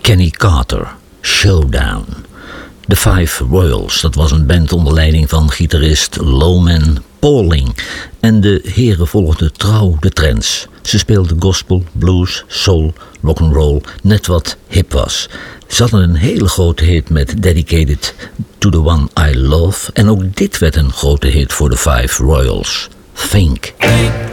Kenny Carter, Showdown. The Five Royals, dat was een band onder leiding van gitarist Lowman Pauling. En de heren volgden trouw de trends. Ze speelden gospel, blues, soul, rock'n'roll, net wat hip was. Ze hadden een hele grote hit met Dedicated to the One I Love. En ook dit werd een grote hit voor de Five Royals. Think.